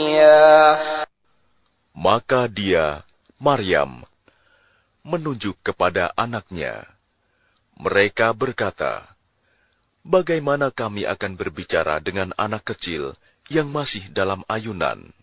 Maka dia, Maryam, menunjuk kepada anaknya. Mereka berkata, "Bagaimana kami akan berbicara dengan anak kecil yang masih dalam ayunan?"